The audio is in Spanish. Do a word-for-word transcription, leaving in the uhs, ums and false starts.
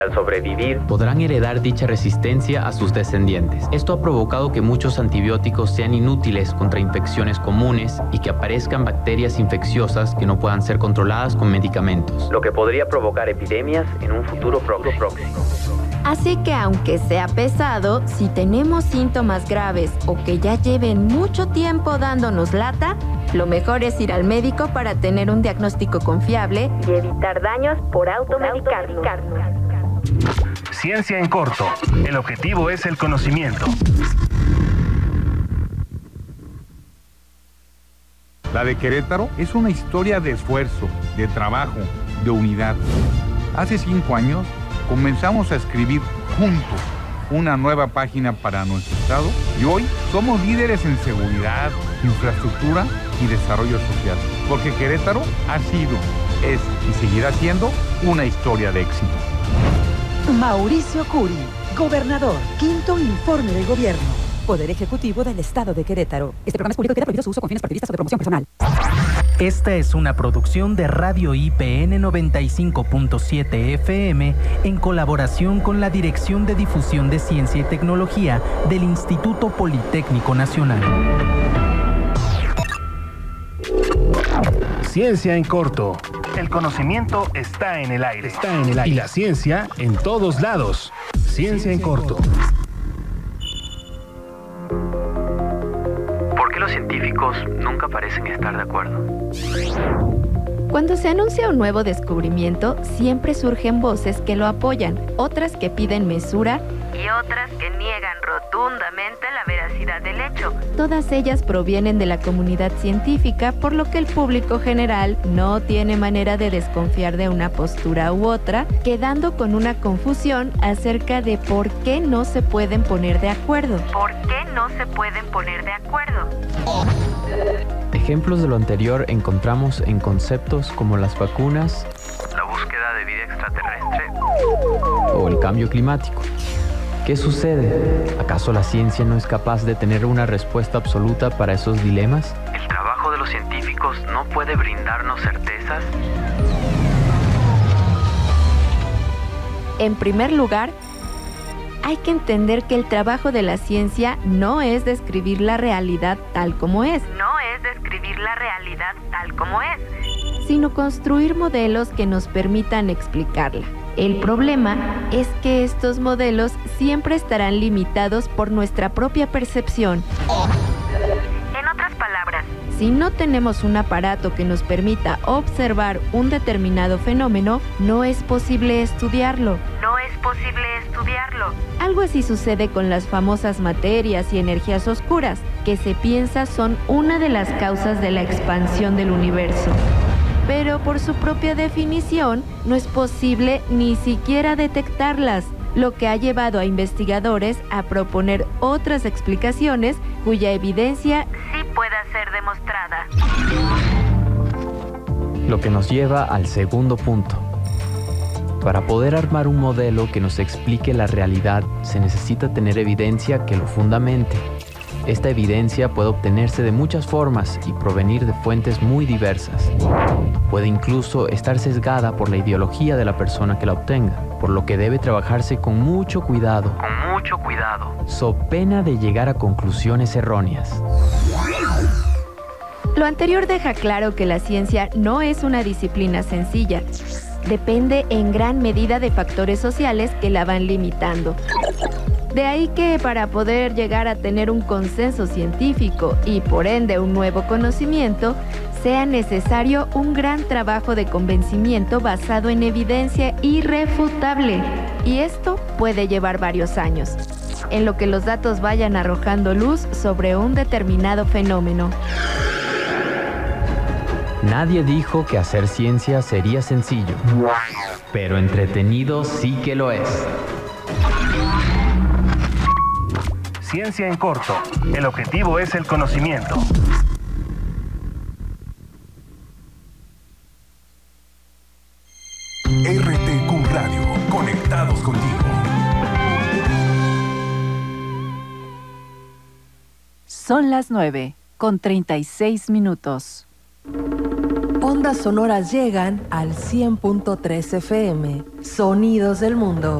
Al sobrevivir, podrán heredar dicha resistencia a sus descendientes. Esto ha provocado que muchos antibióticos sean inútiles contra infecciones comunes y que aparezcan bacterias infecciosas que no puedan ser controladas con medicamentos, lo que podría provocar epidemias en un futuro próximo. Así que aunque sea pesado, si tenemos síntomas graves o que ya lleven mucho tiempo dándonos lata, lo mejor es ir al médico para tener un diagnóstico confiable y evitar daños por automedicarnos. Ciencia en corto. El objetivo es el conocimiento. La de Querétaro es una historia de esfuerzo, de trabajo, de unidad. Hace cinco años comenzamos a escribir juntos una nueva página para nuestro estado y hoy somos líderes en seguridad, infraestructura y desarrollo social. Porque Querétaro ha sido, es y seguirá siendo una historia de éxito. Mauricio Curi, gobernador, quinto informe del gobierno, Poder Ejecutivo del Estado de Querétaro. Este programa es público y queda prohibido su uso con fines partidistas o de promoción personal. Esta es una producción de Radio I P N noventa y cinco punto siete F M en colaboración con la Dirección de Difusión de Ciencia y Tecnología del Instituto Politécnico Nacional. Ciencia en corto. El conocimiento está en el aire. Está en el aire. Y la ciencia en todos lados. Ciencia en corto. ¿Por qué los científicos nunca parecen estar de acuerdo? Cuando se anuncia un nuevo descubrimiento, siempre surgen voces que lo apoyan, otras que piden mesura y otras que niegan rotundamente la veracidad del hecho. Todas ellas provienen de la comunidad científica, por lo que el público general no tiene manera de desconfiar de una postura u otra, quedando con una confusión acerca de por qué no se pueden poner de acuerdo. ¿Por qué no se pueden poner de acuerdo? Ejemplos de lo anterior encontramos en conceptos como las vacunas, la búsqueda de vida extraterrestre o el cambio climático. ¿Qué sucede? ¿Acaso la ciencia no es capaz de tener una respuesta absoluta para esos dilemas? ¿El trabajo de los científicos no puede brindarnos certezas? En primer lugar, hay que entender que el trabajo de la ciencia no es describir la realidad tal como es. No es describir la realidad tal como es, sino construir modelos que nos permitan explicarla. El problema es que estos modelos siempre estarán limitados por nuestra propia percepción. En otras palabras, si no tenemos un aparato que nos permita observar un determinado fenómeno, no es posible estudiarlo. No es posible estudiarlo. Algo así sucede con las famosas materias y energías oscuras, que se piensa son una de las causas de la expansión del universo. Pero por su propia definición, no es posible ni siquiera detectarlas, lo que ha llevado a investigadores a proponer otras explicaciones cuya evidencia sí pueda ser demostrada. Lo que nos lleva al segundo punto. Para poder armar un modelo que nos explique la realidad, se necesita tener evidencia que lo fundamente. Esta evidencia puede obtenerse de muchas formas y provenir de fuentes muy diversas. Puede incluso estar sesgada por la ideología de la persona que la obtenga, por lo que debe trabajarse con mucho cuidado, con mucho cuidado, so pena de llegar a conclusiones erróneas. Lo anterior deja claro que la ciencia no es una disciplina sencilla. Depende en gran medida de factores sociales que la van limitando. De ahí que para poder llegar a tener un consenso científico y por ende un nuevo conocimiento, sea necesario un gran trabajo de convencimiento basado en evidencia irrefutable. Y esto puede llevar varios años, en lo que los datos vayan arrojando luz sobre un determinado fenómeno. Nadie dijo que hacer ciencia sería sencillo, pero entretenido sí que lo es. Ciencia en corto. El objetivo es el conocimiento. R T Q Radio, conectados contigo. Son las nueve con treinta y seis minutos. Ondas sonoras llegan al cien punto tres F M. Sonidos del mundo.